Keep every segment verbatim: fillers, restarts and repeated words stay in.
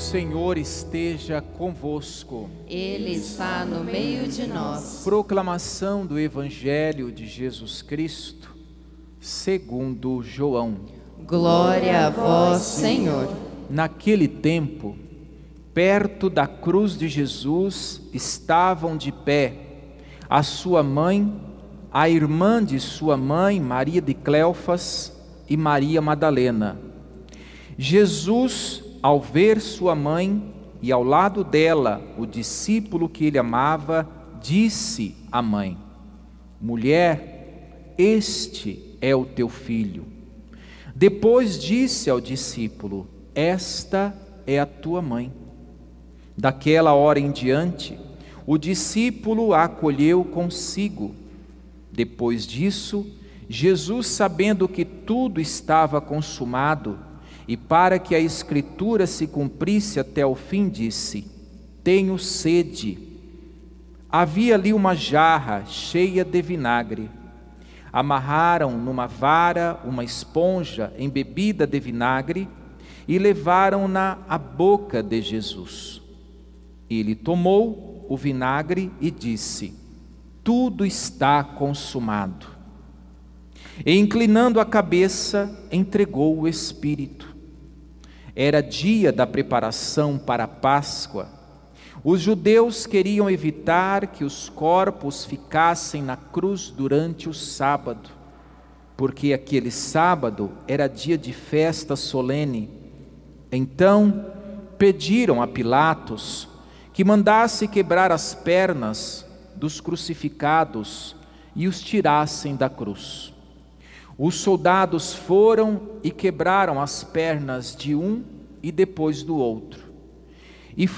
Senhor esteja convosco. Ele está no meio de nós. Proclamação do Evangelho de Jesus Cristo, segundo João. Glória a vós, Senhor. Naquele tempo, perto da cruz de Jesus, estavam de pé a sua mãe, a irmã de sua mãe, Maria de Cleofas, e Maria Madalena. Jesus, ao ver sua mãe e ao lado dela o discípulo que ele amava, disse à mãe: Mulher, este é o teu filho. Depois disse ao discípulo: Esta é a tua mãe. Daquela hora em diante, o discípulo a acolheu consigo. Depois disso, Jesus, sabendo que tudo estava consumado, e para que a Escritura se cumprisse até o fim, disse: Tenho sede. Havia ali uma jarra cheia de vinagre. Amarraram numa vara uma esponja embebida de vinagre e levaram-na à boca de Jesus. Ele tomou o vinagre e disse: Tudo está consumado. E, inclinando a cabeça, entregou o Espírito. Era dia da preparação para a Páscoa. Os judeus queriam evitar que os corpos ficassem na cruz durante o sábado, porque aquele sábado era dia de festa solene. Então pediram a Pilatos que mandasse quebrar as pernas dos crucificados e os tirassem da cruz. Os soldados foram e quebraram as pernas de um e depois do outro. E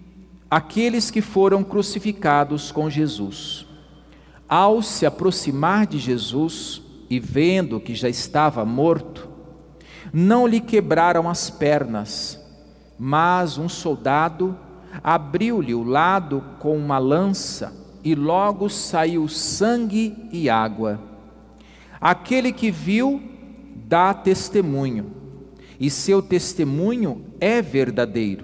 aqueles que foram crucificados com Jesus, ao se aproximar de Jesus e vendo que já estava morto, não lhe quebraram as pernas, mas um soldado abriu-lhe o lado com uma lança e logo saiu sangue e água. Aquele que viu dá testemunho, e seu testemunho é verdadeiro.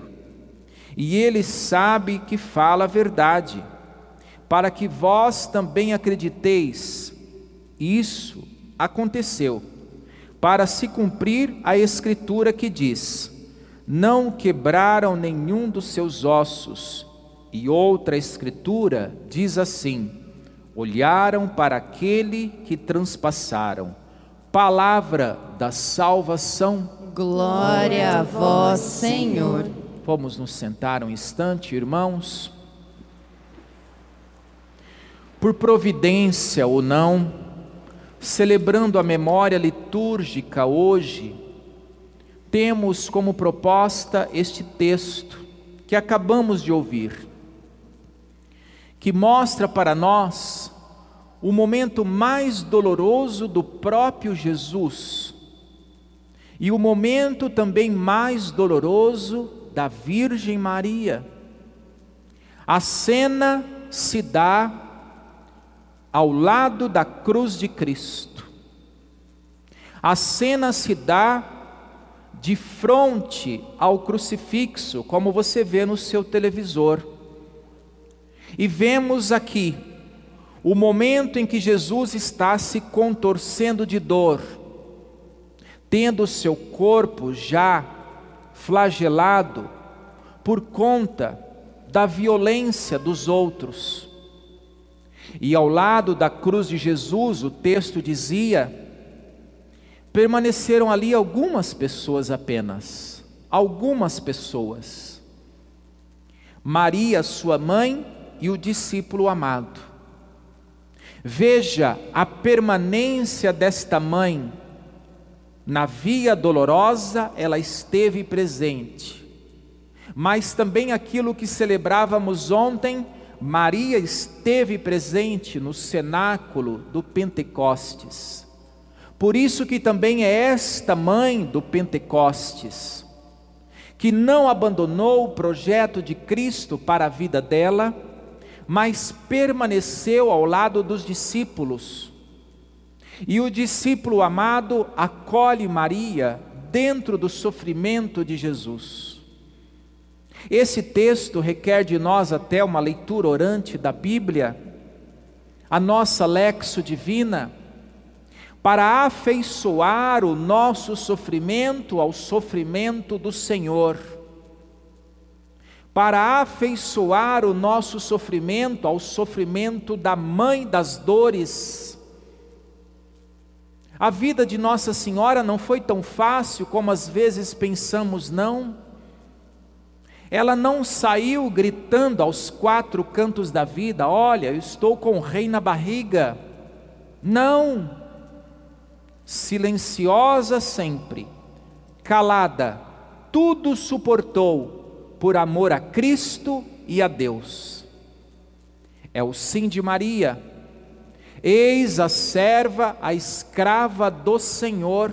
E ele sabe que fala a verdade, para que vós também acrediteis. Isso aconteceu, para se cumprir a Escritura que diz: Não quebraram nenhum dos seus ossos. E outra Escritura diz assim: Olharam para aquele que transpassaram. Palavra da salvação. Glória a vós, Senhor. Vamos nos sentar um instante, irmãos. Por providência ou não, celebrando a memória litúrgica hoje, temos como proposta este texto que acabamos de ouvir, que mostra para nós o momento mais doloroso do próprio Jesus e o momento também mais doloroso da Virgem Maria. A cena se dá ao lado da cruz de Cristo. A cena se dá de frente ao crucifixo, como você vê no seu televisor. E vemos aqui o momento em que Jesus está se contorcendo de dor, tendo o seu corpo já flagelado por conta da violência dos outros. E ao lado da cruz de Jesus, o texto dizia, permaneceram ali algumas pessoas apenas, algumas pessoas. Maria, sua mãe, e o discípulo amado. Veja a permanência desta mãe. Na via dolorosa ela esteve presente, mas também aquilo que celebrávamos ontem, Maria esteve presente no cenáculo do Pentecostes. Por isso que também é esta mãe do Pentecostes, que não abandonou o projeto de Cristo para a vida dela, mas permaneceu ao lado dos discípulos. E o discípulo amado acolhe Maria dentro do sofrimento de Jesus. Esse texto requer de nós até uma leitura orante da Bíblia, a nossa lexo divina, para afeiçoar o nosso sofrimento ao sofrimento do Senhor, para afeiçoar o nosso sofrimento ao sofrimento da Mãe das Dores. A vida de Nossa Senhora não foi tão fácil como às vezes pensamos, não. Ela não saiu gritando aos quatro cantos da vida: olha, eu estou com o rei na barriga. Não. Silenciosa sempre, calada, tudo suportou por amor a Cristo e a Deus. É o sim de Maria: eis a serva, a escrava do Senhor,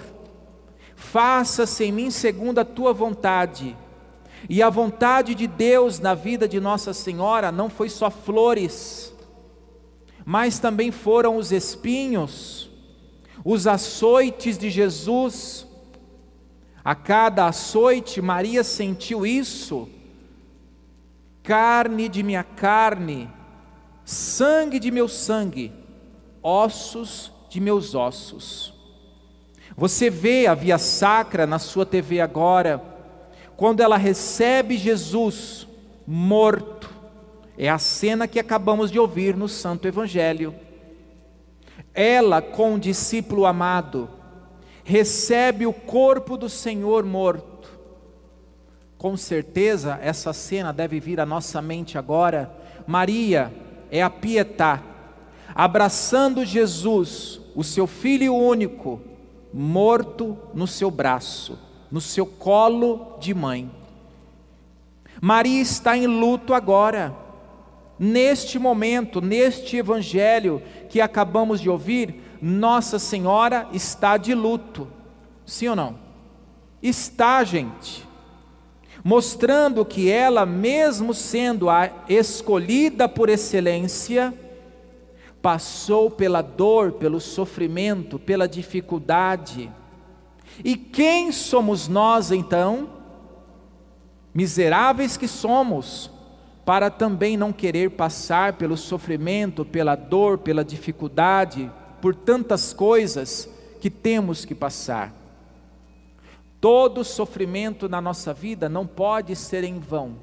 faça-se em mim segundo a tua vontade. E a vontade de Deus na vida de Nossa Senhora não foi só flores, mas também foram os espinhos, os açoites de Jesus. A cada açoite Maria sentiu isso: carne de minha carne, sangue de meu sangue, ossos de meus ossos. Você vê a Via Sacra na sua T V agora, quando ela recebe Jesus morto. É a cena que acabamos de ouvir no Santo Evangelho. Ela, com o discípulo amado, recebe o corpo do Senhor morto. Com certeza essa cena deve vir à nossa mente agora. Maria é a Pietà, abraçando Jesus, o seu filho único, morto no seu braço, no seu colo de mãe. Maria está em luto agora, neste momento, neste evangelho que acabamos de ouvir. Nossa Senhora está de luto, sim ou não? Está, gente, mostrando que ela, mesmo sendo a escolhida por excelência, passou pela dor, pelo sofrimento, pela dificuldade. E quem somos nós então, miseráveis que somos, para também não querer passar pelo sofrimento, pela dor, pela dificuldade, por tantas coisas que temos que passar? Todo sofrimento na nossa vida não pode ser em vão.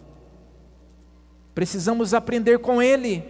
Precisamos aprender com ele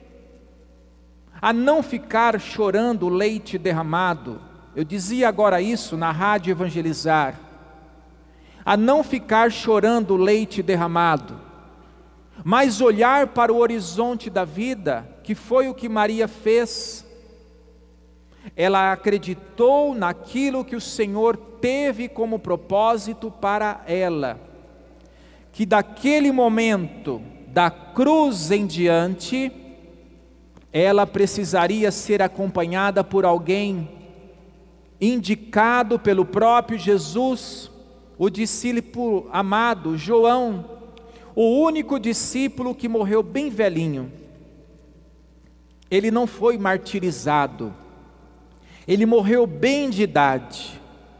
a não ficar chorando o leite derramado. Eu dizia agora isso na Rádio Evangelizar. A não ficar chorando o leite derramado, mas olhar para o horizonte da vida, que foi o que Maria fez. Ela acreditou naquilo que o Senhor teve como propósito para ela, que daquele momento, da cruz em diante, ela precisaria ser acompanhada por alguém indicado pelo próprio Jesus, o discípulo amado João, o único discípulo que morreu bem velhinho. Ele não foi martirizado, ele morreu bem de idade,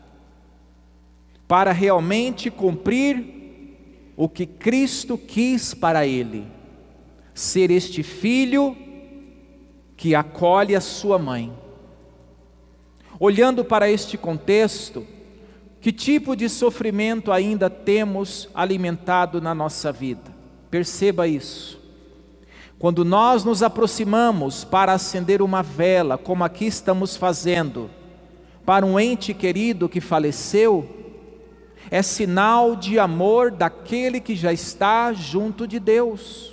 para realmente cumprir o que Cristo quis para ele, ser este filho que acolhe a sua mãe. Olhando para este contexto, que tipo de sofrimento ainda temos alimentado na nossa vida? Perceba isso. Quando nós nos aproximamos para acender uma vela, como aqui estamos fazendo, para um ente querido que faleceu, é sinal de amor daquele que já está junto de Deus.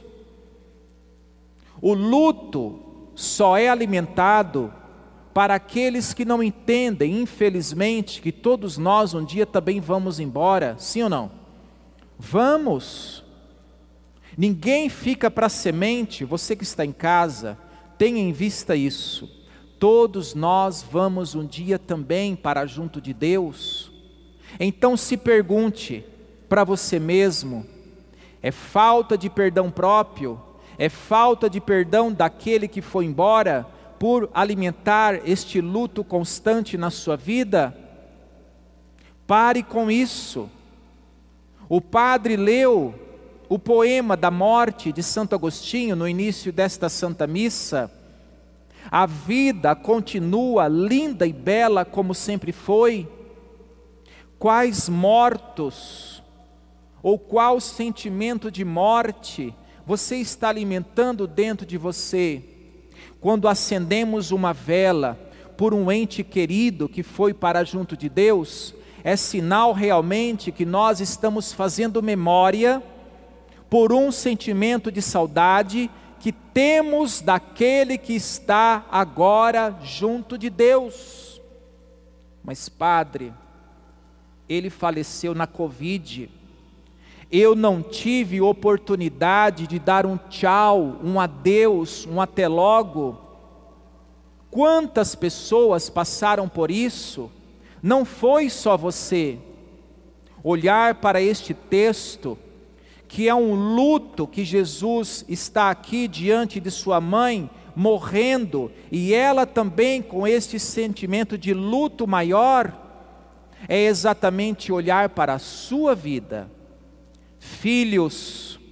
O luto só é alimentado para aqueles que não entendem, infelizmente, que todos nós um dia também vamos embora, sim ou não? Vamos. Ninguém fica para semente. Você que está em casa, tenha em vista isso. Todos nós vamos um dia também para junto de Deus. Então se pergunte para você mesmo: é falta de perdão próprio? É falta de perdão daquele que foi embora, por alimentar este luto constante na sua vida? Pare com isso. O padre leu o poema da morte de Santo Agostinho no início desta Santa Missa, a vida continua linda e bela como sempre foi. Quais mortos, ou qual sentimento de morte você está alimentando dentro de você, quando acendemos uma vela por um ente querido que foi para junto de Deus? É sinal realmente que nós estamos fazendo memória por um sentimento de saudade que temos daquele que está agora junto de Deus. Mas padre, ele faleceu na Covid, eu não tive oportunidade de dar um tchau, um adeus, um até logo. Quantas pessoas passaram por isso? Não foi só você. Olhar para este texto, que é um luto, que Jesus está aqui diante de sua mãe, morrendo, e ela também com este sentimento de luto maior, é exatamente olhar para a sua vida. Filhos,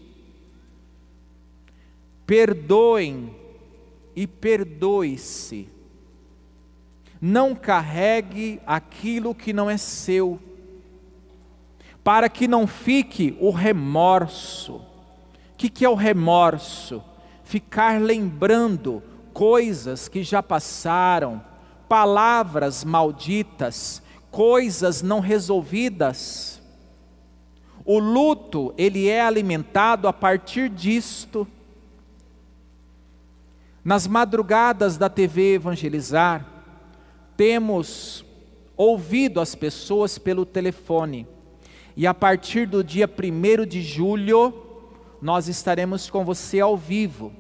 perdoem e perdoe-se. Não carregue aquilo que não é seu, para que não fique o remorso. O que, que é o remorso? Ficar lembrando coisas que já passaram, palavras malditas, coisas não resolvidas. O luto, ele é alimentado a partir disto. Nas madrugadas da T V Evangelizar, temos ouvido as pessoas pelo telefone. E a partir do dia primeiro de julho, nós estaremos com você ao vivo.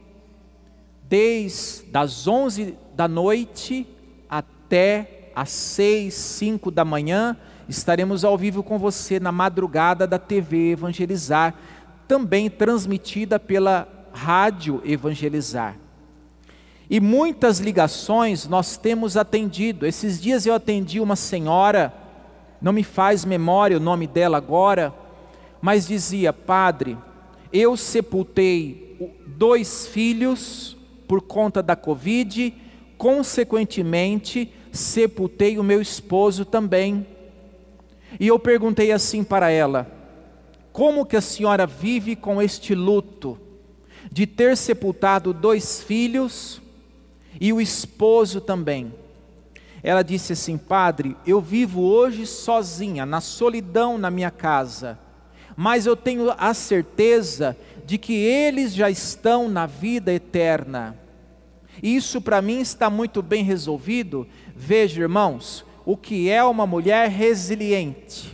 Desde as onze da noite até as seis, cinco da manhã, estaremos ao vivo com você na madrugada da T V Evangelizar, também transmitida pela Rádio Evangelizar. E muitas ligações nós temos atendido. Esses dias eu atendi uma senhora, não me faz memória o nome dela agora, mas dizia: padre, eu sepultei dois filhos por conta da Covid, consequentemente sepultei o meu esposo também. E eu perguntei assim para ela: como que a senhora vive com este luto de ter sepultado dois filhos e o esposo também? Ela disse assim: padre, eu vivo hoje sozinha, na solidão na minha casa, mas eu tenho a certeza de que eles já estão na vida eterna. E isso para mim está muito bem resolvido. Veja, irmãos, o que é uma mulher resiliente?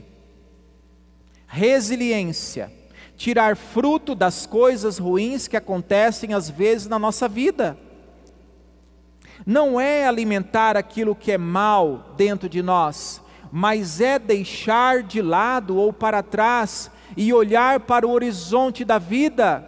Resiliência, tirar fruto das coisas ruins que acontecem às vezes na nossa vida. Não é alimentar aquilo que é mal dentro de nós, mas é deixar de lado ou para trás e olhar para o horizonte da vida.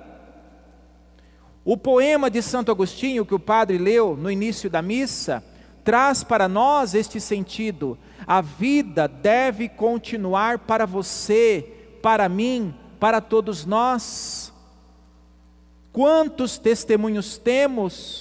O poema de Santo Agostinho que o padre leu no início da missa traz para nós este sentido. A vida deve continuar para você, para mim, para todos nós. Quantos testemunhos temos?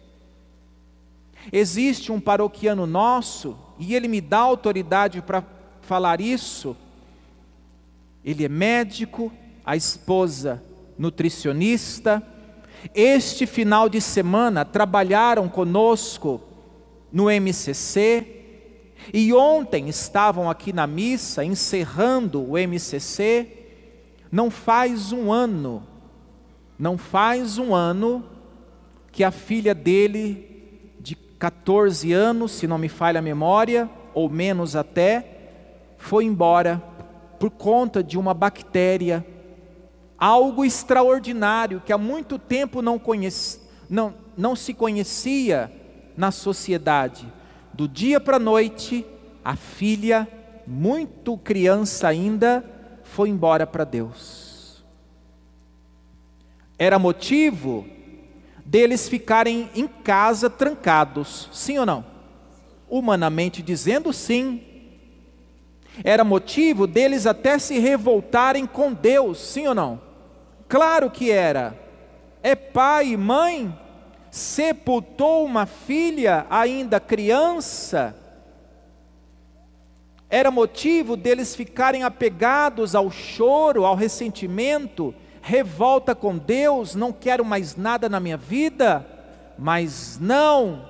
Existe um paroquiano nosso, e ele me dá autoridade para falar isso. Ele é médico, a esposa nutricionista. Este final de semana trabalharam conosco no M C C, e ontem estavam aqui na missa, encerrando o M C C. Não faz um ano, não faz um ano, que a filha dele, de catorze anos, se não me falha a memória, ou menos até, foi embora, por conta de uma bactéria, algo extraordinário, que há muito tempo não, conhece, não, não se conhecia na sociedade. Do dia para a noite, a filha, muito criança ainda, foi embora para Deus. Era motivo deles ficarem em casa trancados, sim ou não? Humanamente dizendo, sim. Era motivo deles até se revoltarem com Deus, sim ou não? Claro que era. É pai e mãe, sepultou uma filha ainda criança. Era motivo deles ficarem apegados ao choro, ao ressentimento, revolta com Deus, não quero mais nada na minha vida. Mas não.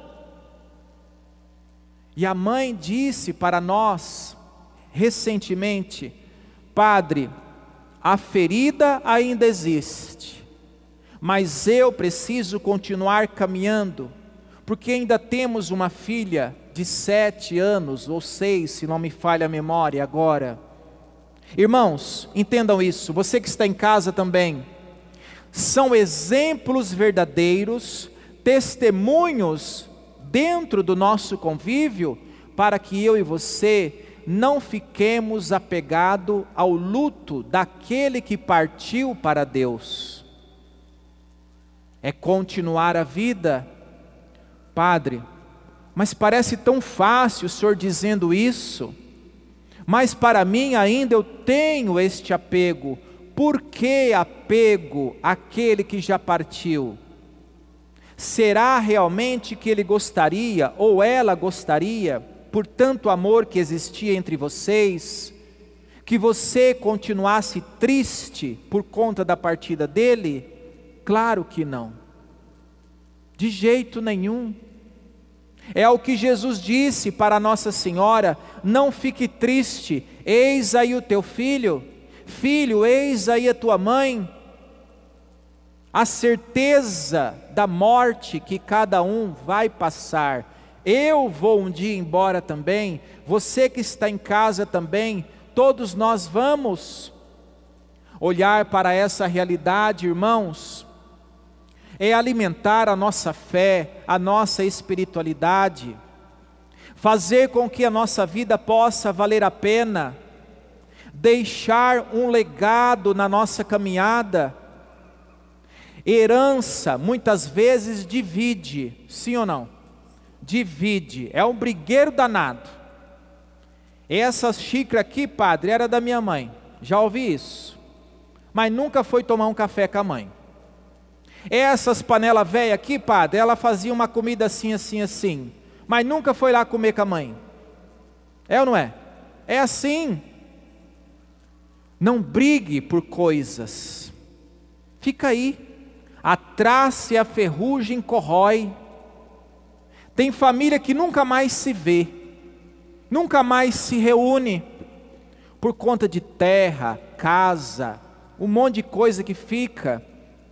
E a mãe disse para nós, recentemente: Padre, a ferida ainda existe, mas eu preciso continuar caminhando, porque ainda temos uma filha de sete anos, ou seis, se não me falha a memória agora. Irmãos, entendam isso, você que está em casa também, são exemplos verdadeiros, testemunhos dentro do nosso convívio, para que eu e você não fiquemos apegados ao luto daquele que partiu para Deus. É continuar a vida. Padre, mas parece tão fácil o senhor dizendo isso, mas para mim ainda eu tenho este apego. Por que apego àquele que já partiu? Será realmente que ele gostaria, ou ela gostaria, por tanto amor que existia entre vocês, que você continuasse triste por conta da partida dele? Claro que não, de jeito nenhum. É o que Jesus disse para Nossa Senhora: não fique triste, eis aí o teu filho, filho, eis aí a tua mãe. A certeza da morte que cada um vai passar. Eu vou um dia embora também, você que está em casa também, todos nós vamos. Olhar para essa realidade, irmãos, é alimentar a nossa fé, a nossa espiritualidade, fazer com que a nossa vida possa valer a pena, deixar um legado na nossa caminhada. Herança muitas vezes divide, sim ou não? Divide, é um brigueiro danado. Essa xícara aqui, padre, era da minha mãe, já ouvi isso, mas nunca foi tomar um café com a mãe. Essas panelas velhas aqui, padre, ela fazia uma comida assim, assim, assim, mas nunca foi lá comer com a mãe. É ou não é? É assim. Não brigue por coisas, fica aí. A traça e a ferrugem corrói. Tem família que nunca mais se vê, nunca mais se reúne, por conta de terra, casa, um monte de coisa que fica.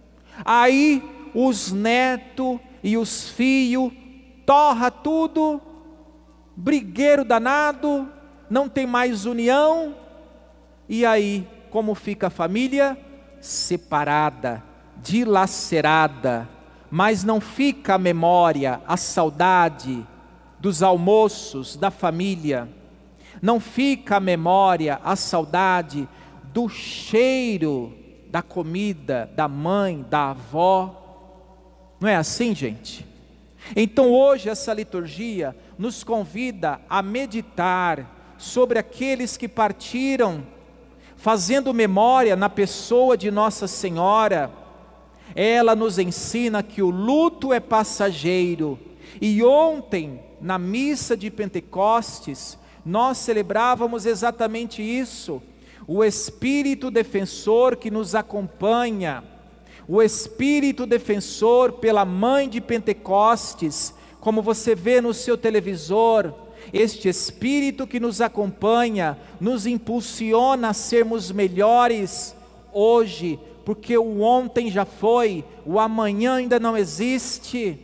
Aí os netos e os filhos torra tudo, brigueiro danado, não tem mais união. E aí, como fica a família? Separada, dilacerada, mas não fica a memória, a saudade dos almoços da família, não fica a memória, a saudade do cheiro da comida, da mãe, da avó. Não é assim, gente? Então hoje essa liturgia nos convida a meditar sobre aqueles que partiram, fazendo memória na pessoa de Nossa Senhora. Ela nos ensina que o luto é passageiro. E ontem, na missa de Pentecostes, nós celebrávamos exatamente isso. O Espírito defensor que nos acompanha, o Espírito defensor pela mãe de Pentecostes, como você vê no seu televisor, este Espírito que nos acompanha, nos impulsiona a sermos melhores hoje, porque o ontem já foi, o amanhã ainda não existe.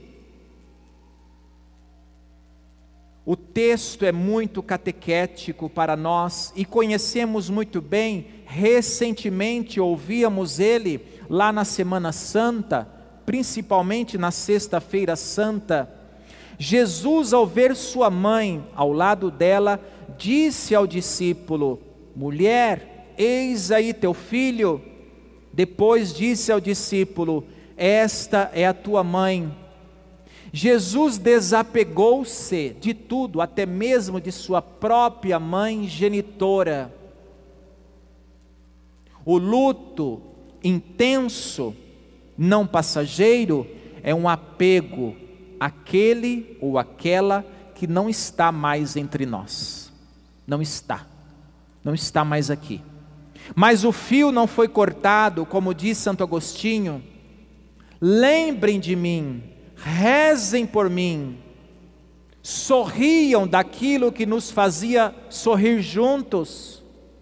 O texto é muito catequético para nós e conhecemos muito bem. Recentemente ouvíamos ele lá na Semana Santa, principalmente na Sexta-feira Santa. Jesus, ao ver sua mãe ao lado dela, disse ao discípulo: mulher, eis aí teu filho. Depois disse ao discípulo: esta é a tua mãe. Jesus desapegou-se de tudo, até mesmo de sua própria mãe genitora. O luto intenso, não passageiro, é um apego àquele ou àquela que não está mais entre nós. Não está. Não está mais aqui. Mas o fio não foi cortado, como diz Santo Agostinho. Lembrem de mim, rezem por mim, sorriam daquilo que nos fazia sorrir juntos.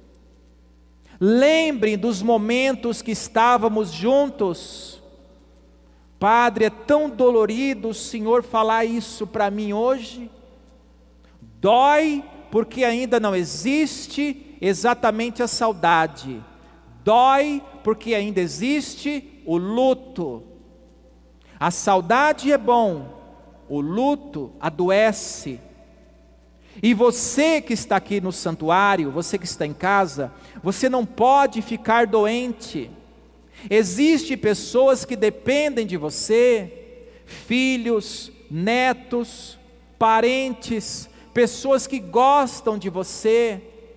Lembrem dos momentos que estávamos juntos. Padre, é tão dolorido o Senhor falar isso para mim hoje. Dói porque ainda não existe exatamente a saudade. Dói porque ainda existe o luto. A saudade é bom, o luto adoece. E você que está aqui no santuário, você que está em casa, você não pode ficar doente. Existem pessoas que dependem de você, filhos, netos, parentes, pessoas que gostam de você.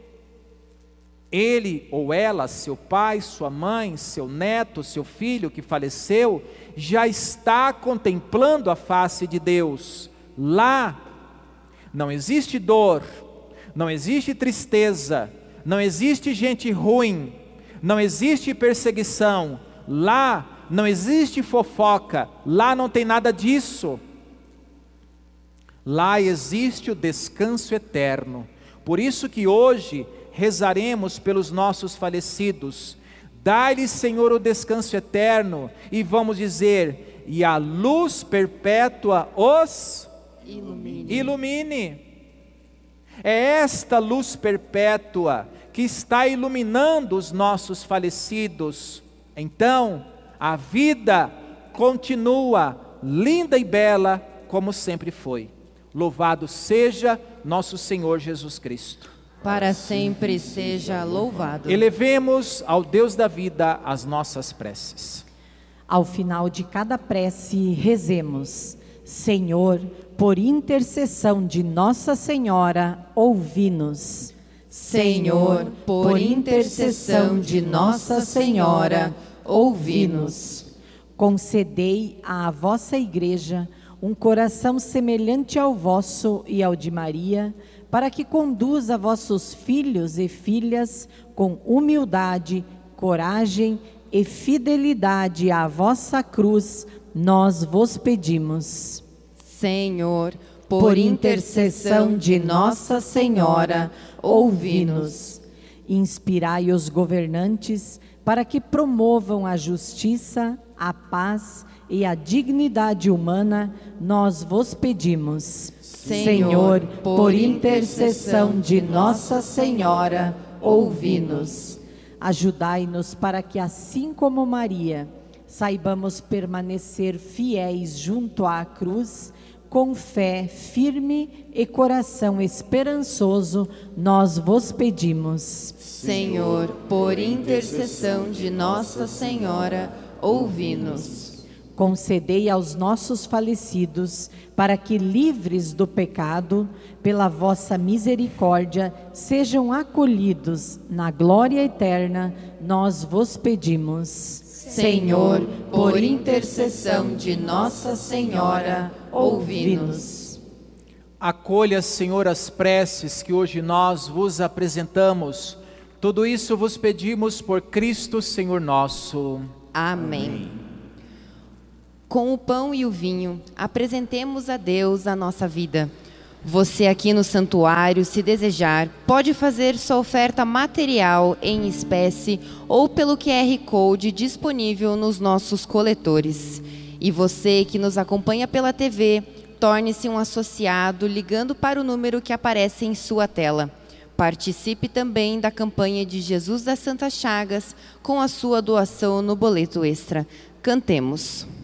Ele ou ela, seu pai, sua mãe, seu neto, seu filho que faleceu, já está contemplando a face de Deus. Lá não existe dor, não existe tristeza, não existe gente ruim, não existe perseguição, lá não existe fofoca, lá não tem nada disso. Lá existe o descanso eterno. Por isso que hoje rezaremos pelos nossos falecidos. Dai-lhes, Senhor, o descanso eterno, e vamos dizer, e a luz perpétua os Ilumine. ilumine. É esta luz perpétua que está iluminando os nossos falecidos. Então, a vida continua linda e bela como sempre foi. Louvado seja nosso Senhor Jesus Cristo. Para sempre seja louvado. Elevemos ao Deus da vida as nossas preces. Ao final de cada prece, rezemos: Senhor, por intercessão de Nossa Senhora, ouvi-nos. Senhor, por intercessão de Nossa Senhora, ouvi-nos. Concedei à vossa Igreja um coração semelhante ao vosso e ao de Maria, para que conduza vossos filhos e filhas com humildade, coragem e fidelidade à vossa cruz, nós vos pedimos. Senhor, por intercessão de Nossa Senhora, ouvi-nos. Inspirai os governantes para que promovam a justiça, a paz e a dignidade humana, nós vos pedimos. Senhor, por intercessão de Nossa Senhora, ouvi-nos. Ajudai-nos para que, assim como Maria, saibamos permanecer fiéis junto à cruz, com fé firme e coração esperançoso, nós vos pedimos. Senhor, por intercessão de Nossa Senhora, ouvi-nos. Concedei aos nossos falecidos, para que, livres do pecado, pela vossa misericórdia, sejam acolhidos na glória eterna, nós vos pedimos. Senhor, por intercessão de Nossa Senhora, ouvi-nos. Acolha, Senhor, as preces que hoje nós vos apresentamos. Tudo isso vos pedimos por Cristo, Senhor nosso. Amém. Amém. Com o pão e o vinho, apresentemos a Deus a nossa vida. Você aqui no santuário, se desejar, pode fazer sua oferta material em espécie ou pelo Q R Code disponível nos nossos coletores. E você que nos acompanha pela T V, torne-se um associado ligando para o número que aparece em sua tela. Participe também da campanha de Jesus das Santas Chagas com a sua doação no boleto extra. Cantemos.